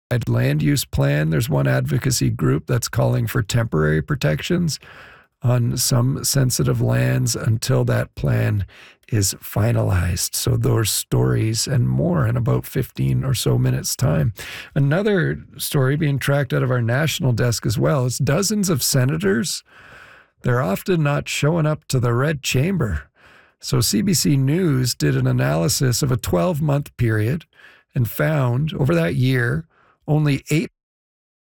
land use plan. There's one advocacy group that's calling for temporary protections on some sensitive lands until that plan is finalized. So those stories and more in about 15 or so minutes time. Another story being tracked out of our national desk as well is dozens of senators. They're often not showing up to the red chamber. So CBC News did an analysis of a 12-month period and found over that year only 8